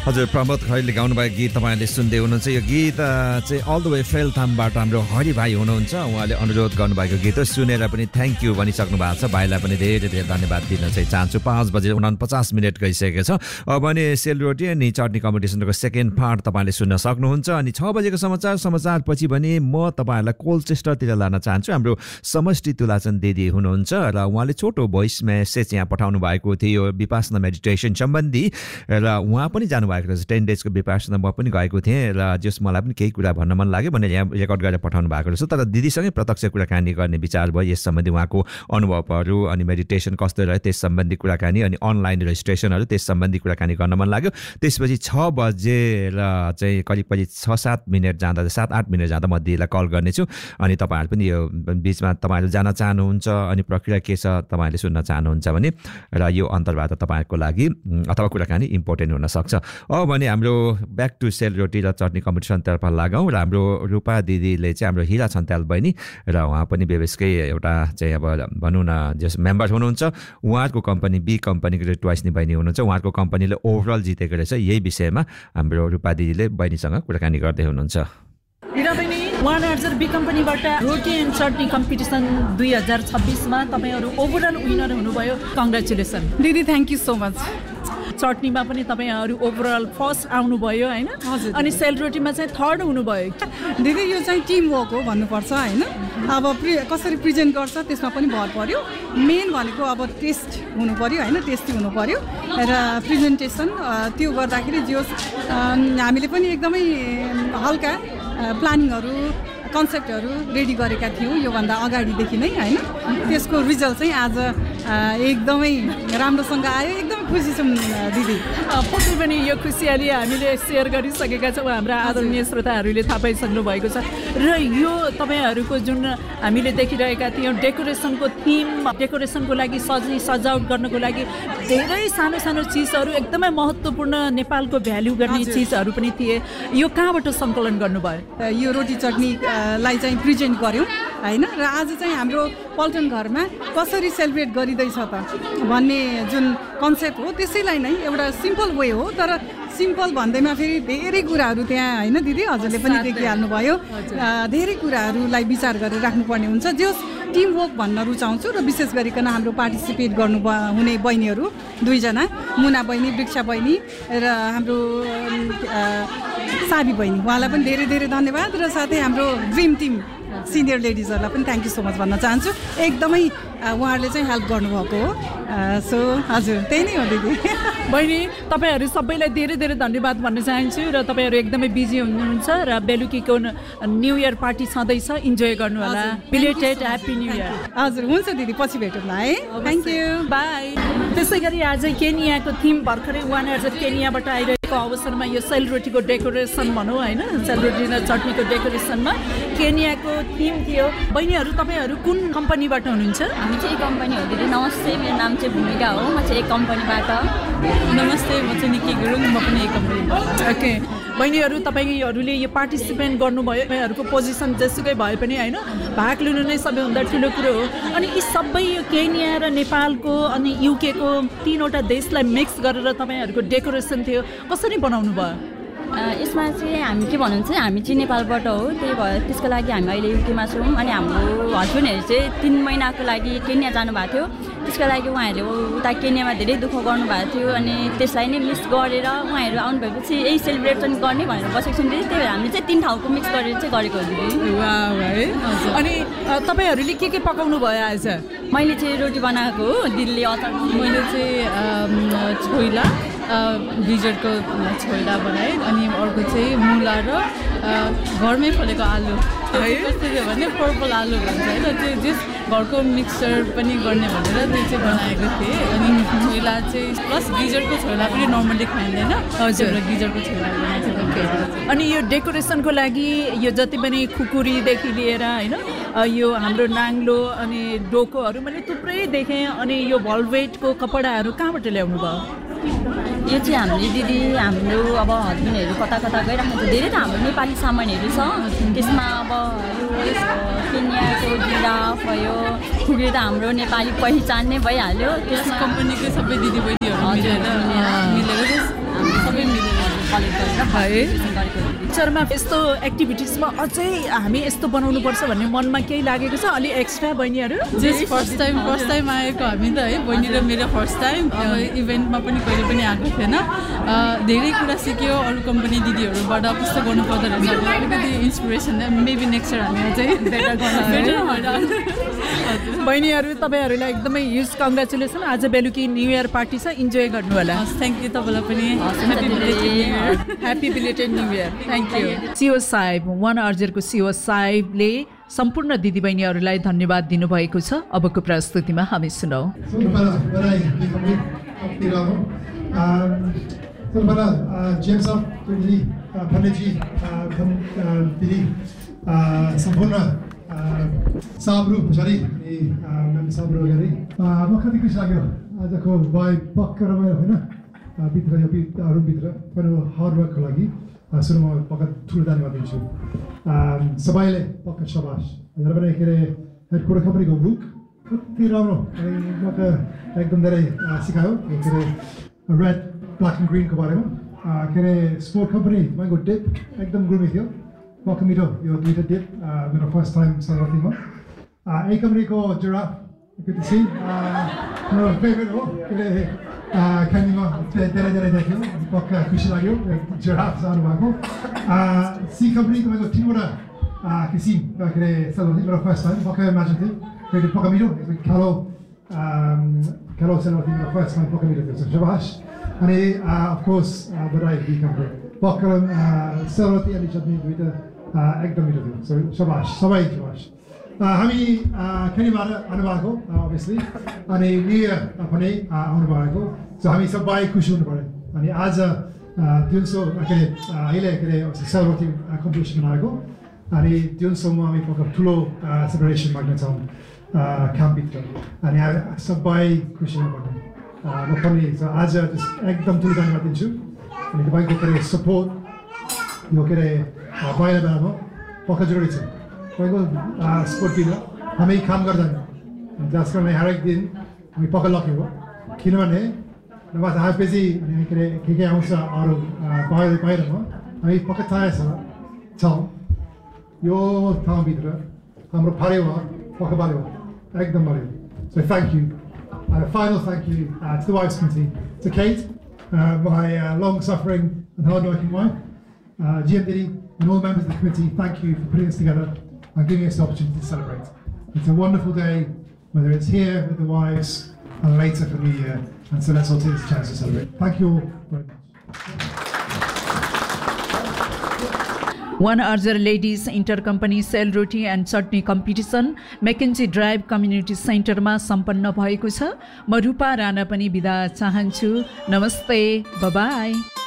हजुर प्रमोद खैरले गाउनुभएको गीत तपाईँले सुन्दै हुनुहुन्छ। यो गीत चाहिँ अल द वे फेलथामबाट हाम्रो हरि भाइ हुनुहुन्छ, उहाँले अनुरोध गर्नुभएको गीत हो। सुनेर पनि थ्याङ्क यू भनिसक्नु भएको छ। भाइलाई पनि धेरै धेरै धन्यवाद दिन चाहिँ चाहन्छु। 5:49 गइसकेको छ। अब भने सेलरोटी अनि चटनी कम्पिटिसनको सेकेन्ड पार्ट तपाईँले सुन्न सक्नुहुन्छ। अनि 6 बजेको समाचारपछि भने म तपाईँहरूलाई कोलचेस्टरतिर लान चाहन्छु। हाम्रो समष्टि तुलाचन दिदी हुनुहुन्छ र उहाँले छोटो भोइस मेसेज यहाँ पठाउनु भएको थियो विपासना मेडिटेसन सम्बन्धी, र उहाँ पनि जानुभएको रहेछ 10 डेजको विपासना। म पनि गएको थिएँ र जस मलाई पनि केही कुरा भन्न मन लाग्यो भने यहाँ रेकर्ड गरेर पठाउनु भएको रहेछ। तर दिदीसँगै प्रत्यक्ष कुराकानी गर्ने विचार भयो यस सम्बन्धी, उहाँको अनुभवहरू अनि मेडिटेसन कस्तो रह्यो त्यस सम्बन्धी कुराकानी, अनि अनलाइन रेजिस्ट्रेसनहरू त्यस सम्बन्धी कुराकानी गर्न मन लाग्यो। त्यसपछि 6 बजेर चाहिँ करिब 6-7 मिनट जाँदा 7-8 मिनट जाँदा म दिदीलाई कल गर्नेछु। अनि तपाईँहरू पनि यो बिचमा तपाईँहरू जान चाहनुहुन्छ अनि प्रक्रिया के छ तपाईँहरूले सुन्न चाहनुहुन्छ भने र यो अन्तर्वार्ता तपाईँहरूको लागि अथवा कुराकानी इम्पोर्टेन्ट हुनसक्छ। अब भने हाम्रो ब्याक टु सेलरोटी र चटनी कम्पिटिसनतर्फ लागौँ। र हाम्रो रूपा दिदीले चाहिँ हाम्रो हिरा छन्त्याल बहिनी, र उहाँ पनि बेबेसकै एउटा चाहिँ अब भनौँ न जस मेम्बर हुनुहुन्छ। उहाँहरूको कम्पनी बी कम्पनीको ट्वाइसनी बहिनी हुनुहुन्छ। उहाँहरूको कम्पनीले ओभरअल जितेको रहेछ। यही विषयमा हाम्रो रूपा दिदीले बहिनीसँग कुराकानी गर्दै हुनुहुन्छ। हिरा बहिनी, 1 बी कम्पनीबाट रोटी एन्ड चटनी कम्पिटिसन 2026मा तपाईँहरू ओभरअल विनर हुनुभयो। कङ्ग्रेचुलेसन दिदी, थ्याङ्क यू सो मच। चटनीमा पनि तपाईँहरू ओभरअल फर्स्ट आउनुभयो होइन, अनि सेलरोटीमा चाहिँ थर्ड हुनुभयो। दिदी यो चाहिँ टिम वर्क हो भन्नुपर्छ होइन। अब कसरी प्रेजेन्ट गर्छ त्यसमा पनि भर पर्यो। मेन भनेको अब टेस्ट हुनु पर्यो होइन, टेस्टी हुनु पर्यो र प्रेजेन्टेसन त्यो गर्दाखेरि जो हामीले पनि एकदमै हल्का प्लानिङहरू कन्सेप्टहरू रेडी गरेका थियौँ योभन्दा अगाडिदेखि नै होइन। त्यसको रिजल्ट चाहिँ आज एकदमै राम्रोसँग आयो। एकदमै खुसी छौँ दिदी। पक्कै पनि यो खुसियाली हामीले सेयर गरिसकेका छौँ। हाम्रा आदरणीय श्रोताहरूले थाहा पाइसक्नु भएको छ। र यो तपाईँहरूको जुन हामीले देखिरहेका थियौँ डेकोरेसनको थिम, डेकोरेसनको लागि सजावट गर्नको लागि धेरै सानो सानो चिजहरू एकदमै महत्त्वपूर्ण नेपालको भ्याल्यु गर्ने चिजहरू पनि थिए। यो कहाँबाट सङ्कलन गर्नुभयो? यो रोटी चटनी लाई चाहिँ प्रेजेन्ट गऱ्यौँ होइन। र आज चाहिँ हाम्रो पल्टन घरमा कसरी सेलिब्रेट गरिँदैछ त भन्ने जुन कन्सेप्ट हो त्यसैलाई नै एउटा सिम्पल वे हो। तर सिम्पल भन्दैमा फेरि धेरै कुराहरू त्यहाँ होइन दिदी हजुरले पनि देखिहाल्नुभयो। धेरै कुराहरूलाई विचार गरेर राख्नुपर्ने हुन्छ। जो टिम वर्क भन्न रुचाउँछु र विशेष गरिकन हाम्रो पार्टिसिपेट गर्नु हुने बहिनीहरू 2 जना, मुना बहिनी, वृक्षा बहिनी र हाम्रो साबी बहिनी, उहाँलाई पनि धेरै धेरै धन्यवाद। र साथै हाम्रो ड्रिम टिम सिनियर लेडिजहरूलाई पनि थ्याङ्क यू सो मच भन्न चाहन्छु। एकदमै उहाँहरूले चाहिँ हेल्प गर्नुभएको हो। सो हजुर त्यही नै हो दिदी। बहिनी तपाईँहरू सबैलाई धेरै धेरै धन्यवाद भन्न चाहन्छु। र तपाईँहरू एकदमै बिजी हुनुहुन्छ र बेलुकीको न्यू इयर पार्टी छँदैछ, इन्जोय गर्नु होला। Belated happy new year. हजुर हुन्छ दिदी, पछि भेटौँला है। Thank you, by. त्यसै गरी आज केनियाको थिम भर्खरै 1 केनियाबाट आइरहेको अवसरमा यो सेलरोटीको डेकोरेसन भनौँ होइन, सेलरोटी र चटनीको डेकोरेसनमा केनियाको थिम थियो। बहिनीहरू तपाईँहरू कुन कम्पनीबाट हुनुहुन्छ? हामी चाहिँ एक कम्पनी हो दिदी। नमस्ते, मेरो नाम चाहिँ भूमिका हो। म चाहिँ एक कम्पनीबाट। नमस्ते, म चाहिँ निकी गुरुङ, म पनि एक कम्पनीबाट। ओके बहिनीहरू, तपाईँहरूले यो पार्टिसिपेट गर्नुभयो। तपाईँहरूको पोजिसन जेसुकै भए पनि होइन, भाग लिनु नै सबैभन्दा ठुलो कुरो हो। अनि यी सबै यो केनिया र नेपालको अनि युकेको 3वटा देशलाई मिक्स गरेर तपाईँहरूको डेकोरेसन थियो, कसरी बनाउनु भयो? यसमा चाहिँ हामी के भन्नुहुन्छ, हामी चाहिँ नेपालबाट हो, त्यही भएर त्यसको लागि हामी अहिले युकेमा छौँ। अनि हाम्रो हस्बेन्डहरू चाहिँ 3 महिनाको लागि केनिया जानुभएको थियो। त्यसको लागि उहाँहरूले उता केनियामा धेरै दुःख गर्नुभएको थियो। अनि त्यसलाई नै मिक्स गरेर उहाँहरू आउनुभएपछि यही सेलिब्रेसन गर्ने भनेर बसेको छौँ दिदी। त्यही भएर हामीले चाहिँ 3 ठाउँको मिक्स गरेर चाहिँ गरेको हो दिदी। वाह है। अनि तपाईँहरूले के पकाउनु भयो आज? मैले चाहिँ रोटी बनाएको हो, दिदीले अचार। मैले चाहिँ छोइला भिजरको छोइला बनाएँ। अनि अर्को चाहिँ मुला र घरमै फलेको आलु है, कस्तो भने पर्पल आलु भन्छ होइन, त्यो जस घरको मिक्सचर पनि गर्ने भनेर त्यो चाहिँ बनाएको थिएँ। अनि छोइला चाहिँ प्लस गिजरको छोइला पनि नर्मली खाइँदैन। हजुर, गिजरको छोइला बनाएको। अनि यो डेकोरेसनको लागि यो जति पनि खुकुरीदेखि लिएर होइन, यो हाम्रो नाङ्लो अनि डोकोहरू मैले थुप्रै देखेँ। अनि यो भल्भेटको कपडाहरू कहाँबाट ल्याउनु भयो? यो चाहिँ हामीले दिदी हाम्रो अब हस्बेन्डहरू कता कता गइराख्नु छ। धेरै त हाम्रो नेपाली सामानहरू छ त्यसमा। अब यो केनियाको जिराफ भयो, खुकुरी त हाम्रो नेपाली पहिचान नै भइहाल्यो। त्यस कम्पनीकै सबै दिदी बहिनीहरू मिलेर हामी सबै मिलेर फ्युचरमा यस्तो एक्टिभिटिजमा अझै हामी यस्तो बनाउनु पर्छ भन्ने मनमा केही लागेको छ अलि एक्स्ट्रा बहिनीहरू जस्ट फर्स्ट टाइम आएको हामी त है बहिनी र मेरो फर्स्ट टाइम अब इभेन्टमा पनि कहिले पनि आएको थिएन धेरै कुरा सिक्यो अरू कम्पनी दिदीहरूबाट कस्तो गर्नु पर्दो रहेछ अलिकति इन्सपिरेसन मेबी नेक्स्ट इयर हामी अझै बहिनीहरू तपाईँहरूलाई एकदमै ह्युज कङ्ग्रेचुलेसन आज बेलुकी न्यू इयर पार्टी छ इन्जोय गर्नु होला थ्याङ्क यू तपाईँलाई पनि happy belated new year thank you CO साहेब वन अर्जरको सिओ साहेबले सम्पूर्ण दिदीबहिनीहरूलाई धन्यवाद दिनुभएको छ अबको प्रस्तुतिमा हामी सुनौ साब्रु पछाडि साब्रु गरी म कति खुसी लाग्यो आजको भाइ पक्का रमाइलो होइन भित्र यो रुमभित्र पनि हार्ड वर्कको लागि सुरुमा पक्का ठुलो धन्यवाद दिन्छु सबैले पक्का सबास यहाँ पनि के अरे हेडक्वार्टर कम्पनीको बुक कति राम्रो मलाई एकदम धेरै सिकायो के अरे रेड ब्ल्याक एन्ड ग्रिनको बारेमा के अरे स्पोर्ट कम्पनी तपाईँको डिप एकदम गुमी थियो पक्का मिठो यो दुईवटा डिप मेरो फर्स्ट टाइम सरस्वतीमा यही कम्पनीको जिराफ कृति मेरो फेभरेट हो के अरे क्यान्डीमा धेरै देख्यो पक्का खुसी लाग्यो जिराफ जानु भएको सी कम्पनी तपाईँको तिनवटा किसिम के अरे सरस्वती मेरो फर्स्ट टाइम पक्का इमेजिन थियो फेरि पक्का मिठो खेलो सरस्वती मेरो फर्स्ट टाइम पक्का मिठो थियो सबास अनि अफकोर्स बधाई बी कम्पनी पक्का सरस्वती अनि चटनी दुईवटा एकदम मिठो थियो सो सबास सबै सबास हामी खेनीबाट आउनुभएको अभियसली अनि न्यु इयर पनि आउनुभएको सो हामी सबै खुसी हुनु पऱ्यो अनि आज दिउँसो के अरे अहिले के अरे सरस्वती कम्पिटिसन बनाएको अनि दिउँसोमा हामी पक्का ठुलो सेलिब्रेसन माग्नेछौँ क्याम्पभित्र अनि सबै खुसी हुनुपर्ने म पनि आज एकदम ठुलो धन्यवाद दिन्छु अनि तपाईँको के अरे सपोर्ट यो के अरे बाहिर बेलामा पक्का जरुरी छ तपाईँको स्पोर्टतिर हामी काम गर्दैन जस कारण हरेक दिन हामी पक्का लक्ष्य हो किनभने नभए आएपछि अनि के आउँछ अरू बाहिरमा हामी पक्का थाहा छौँ यो ठाउँभित्र हाम्रो फाल्यो पक्का बाल्यो एकदम बाल्यो so thank you final thank you to the Wives Committee, to Kate, my long-suffering and hard-working wife, GM Diddy, and all members of the committee, thank you for putting us together and giving us the opportunity to celebrate. It's a wonderful day, whether it's here with the wives and later for New Year, and so let's all take this chance to celebrate. Thank you all very much. One Archer Ladies Inter-Company Cell Roti and Chutney Competition McKenzie Drive Community Center मा सम्पन्न भएको छ। म रूपा राणा पनि बिदा चाहन्छु। नमस्ते, bye bye.